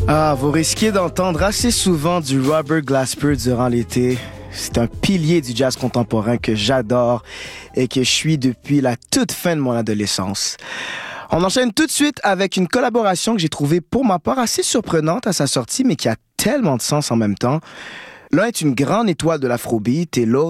Ah, vous risquez d'entendre assez souvent du Robert Glasper durant l'été. C'est un pilier du jazz contemporain que j'adore et que je suis depuis la toute fin de mon adolescence. On enchaîne tout de suite avec une collaboration que j'ai trouvée pour ma part assez surprenante à sa sortie, mais qui a tellement de sens en même temps. L'un est une grande étoile de l'afrobeat et l'autre